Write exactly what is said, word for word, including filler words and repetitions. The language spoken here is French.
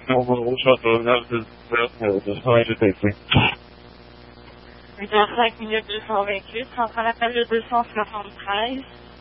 On va au châteauneuf de dix-sept, de cent G T C. huit heures cinq minutes deux cent vingt-huit, central appel de deux cent soixante-treize.